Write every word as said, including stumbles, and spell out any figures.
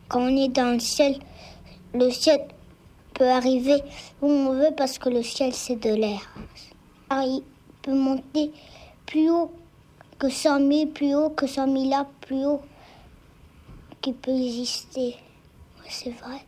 Quand on est dans le ciel, le ciel peut arriver où on veut parce que le ciel, c'est de l'air. Alors, il peut monter plus haut que cent mille, plus haut que cent mille là, plus haut qu'il peut exister. C'est vrai.